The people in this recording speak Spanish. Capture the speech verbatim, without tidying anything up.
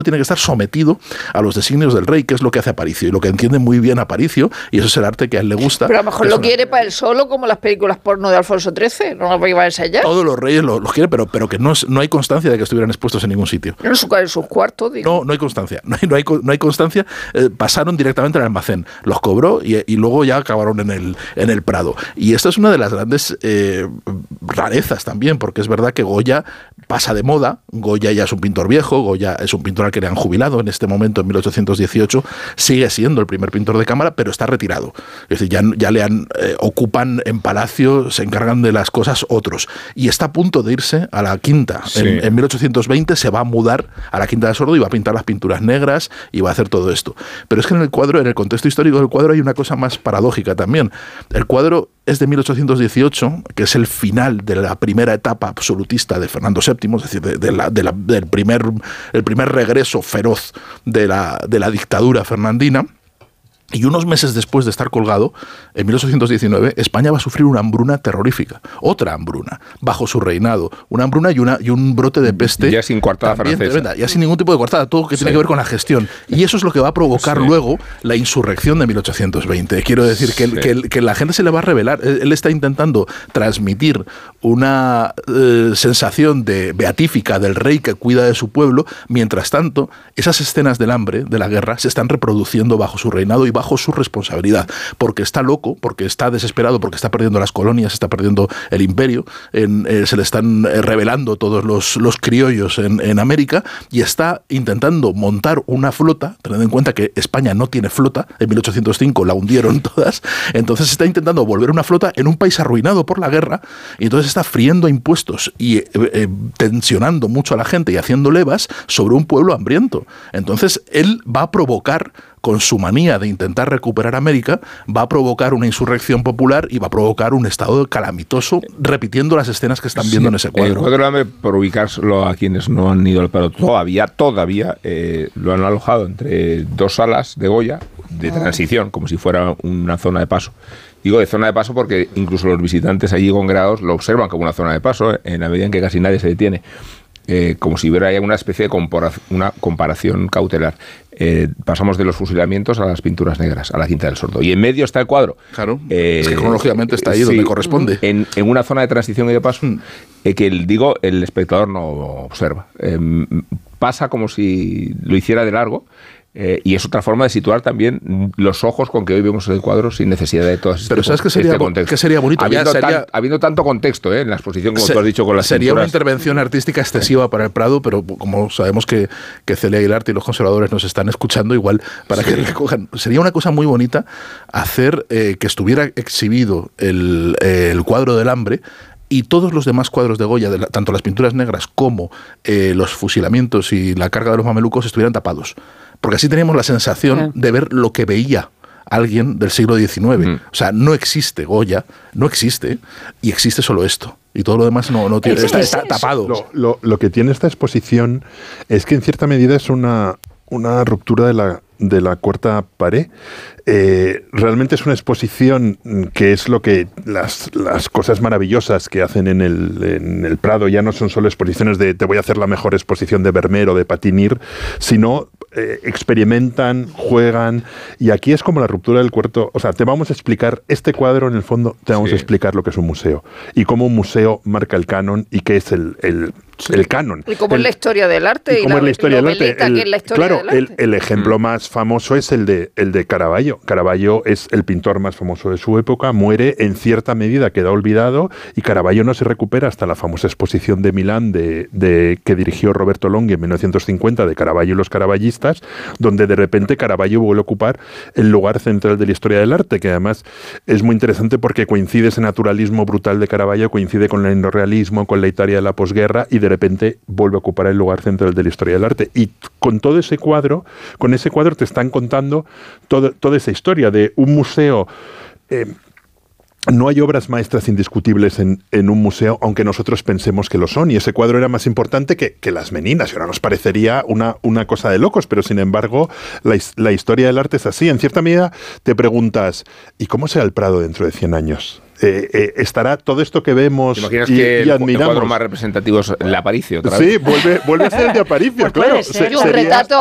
tiene que estar sometido a los designios del rey, que es lo que hace Aparicio, y lo que entiende muy bien Aparicio, y eso es el arte que a él le gusta. Pero a lo mejor lo una... quiere para él solo, como las películas porno de Alfonso trece, no lo iba a ensayar. Todos los reyes los lo quieren, pero, pero que no, es, no hay constancia de que estuvieran expuestos en ningún sitio. En, su, en sus cuartos, digo. No, no hay constancia, no hay, no hay, no hay constancia, eh, pasaron directamente al almacén, los cobró y, y luego ya acabaron en el, en el Prado. Y esta es una de las grandes eh, rarezas también, porque es verdad que Goya pasa de moda. Goya ya es un pintor viejo, Goya es un pintor al que le han jubilado en este momento, en mil ochocientos dieciocho, sigue siendo el primer pintor de cámara, pero está retirado. Es decir, ya, ya le han, eh, ocupan en palacio, se encargan de las cosas otros. Y está a punto de irse a la Quinta. Sí. En, en mil ochocientos veinte se va a mudar a la Quinta de Sordo y va a pintar las pinturas negras y va a hacer todo esto. Pero es que en el cuadro, en el contexto histórico del cuadro, hay una cosa más paradójica también. El cuadro es de mil ochocientos dieciocho, que es el final de la primera etapa absolutista de Fernando séptimo, es decir, de, de la, de la, del primer, el primer regreso feroz de la, de la dictadura fernandina. Y unos meses después de estar colgado, en mil ochocientos diecinueve, España va a sufrir una hambruna terrorífica. Otra hambruna, bajo su reinado. Una hambruna y, una, y un brote de peste. Ya sin coartada francesa. Tremenda, ya sin ningún tipo de coartada, todo que sí. tiene que ver con la gestión. Y eso es lo que va a provocar sí. luego la insurrección de mil ochocientos veinte. Quiero decir que, sí. que, que la gente se le va a revelar. Él está intentando transmitir una eh, sensación de beatífica del rey que cuida de su pueblo. Mientras tanto, esas escenas del hambre, de la guerra, se están reproduciendo bajo su reinado y bajo bajo su responsabilidad, porque está loco, porque está desesperado, porque está perdiendo las colonias, está perdiendo el imperio, en, eh, se le están eh, rebelando todos los, los criollos en, en América, y está intentando montar una flota, teniendo en cuenta que España no tiene flota, en mil ochocientos cinco la hundieron todas, entonces está intentando volver una flota en un país arruinado por la guerra, y entonces está friendo impuestos y eh, eh, tensionando mucho a la gente y haciendo levas sobre un pueblo hambriento. Entonces él va a provocar, con su manía de intentar recuperar América, va a provocar una insurrección popular y va a provocar un estado calamitoso, repitiendo las escenas que están viendo sí, en ese cuadro. El cuadro del hambre, por ubicarlo a quienes no han ido al Prado, todavía, todavía eh, lo han alojado entre dos salas de Goya, de transición, como si fuera una zona de paso. Digo de zona de paso porque incluso los visitantes allí congregados lo observan como una zona de paso, eh, en la medida en que casi nadie se detiene. Eh, como si hubiera una especie de compara- una comparación cautelar. Eh, pasamos de los fusilamientos a las pinturas negras, a la Quinta del Sordo. Y en medio está el cuadro. Claro, eh, es que cronológicamente está ahí sí, donde corresponde. En, en una zona de transición y de paso mm. eh, que, el, digo, el espectador no observa. Eh, pasa como si lo hiciera de largo. Eh, y es otra forma de situar también los ojos con que hoy vemos el cuadro sin necesidad de todo este, Pero ¿sabes qué sería, este contexto? ¿Qué sería bonito? Habiendo, sería, tan, habiendo tanto contexto eh, en la exposición, como se, tú has dicho, con las Sería pinturas. Una intervención artística excesiva para el Prado, pero como sabemos que, que Celia Aguilarte y los conservadores nos están escuchando, igual para sí. que recojan. Sería una cosa muy bonita hacer eh, que estuviera exhibido el, eh, el cuadro del hambre y todos los demás cuadros de Goya, de la, tanto las pinturas negras como eh, los fusilamientos y la carga de los mamelucos, estuvieran tapados. Porque así teníamos la sensación de ver lo que veía alguien del siglo diecinueve. Mm. O sea, no existe Goya, no existe, y existe solo esto. Y todo lo demás no, no tiene, está, está tapado. Lo, lo, lo que tiene esta exposición es que en cierta medida es una, una ruptura de la, de la cuarta pared. Eh, realmente es una exposición que es lo que las, las cosas maravillosas que hacen en el, en el Prado ya no son solo exposiciones de te voy a hacer la mejor exposición de Vermeer o de Patinir, sino eh, experimentan, juegan, y aquí es como la ruptura del cuarto. O sea, te vamos a explicar este cuadro, en el fondo te vamos sí. a explicar lo que es un museo y cómo un museo marca el canon y qué es el, el, sí. el canon. Y cómo el, es la historia del arte y, y cómo la, es la historia del arte. El, que es la historia claro, del arte. El, el ejemplo mm. más famoso es el de, el de Caravaggio. Caravaggio es el pintor más famoso de su época, muere en cierta medida, queda olvidado, y Caravaggio no se recupera hasta la famosa exposición de Milán de, de, que dirigió Roberto Longhi en mil novecientos cincuenta, de Caravaggio y los caravallistas, donde de repente Caravaggio vuelve a ocupar el lugar central de la historia del arte, que además es muy interesante porque coincide ese naturalismo brutal de Caravaggio, coincide con el neorrealismo, con la Italia de la posguerra, y de repente vuelve a ocupar el lugar central de la historia del arte. Y con todo ese cuadro, con ese cuadro te están contando todo, toda esa historia de un museo. Eh, no hay obras maestras indiscutibles en, en un museo, aunque nosotros pensemos que lo son, y ese cuadro era más importante que, que las Meninas, y ahora nos parecería una, una cosa de locos, pero sin embargo la, la historia del arte es así. En cierta medida te preguntas, ¿y cómo será el Prado dentro de cien años? eh, eh, estará todo esto que vemos ¿Te imaginas y, que y el, admiramos. el cuadro más representativo es la Aparicio otra vez? Sí, vuelve, vuelve a ser el de Aparicio, Pues claro. puede ser. Se- Y un sería- retrato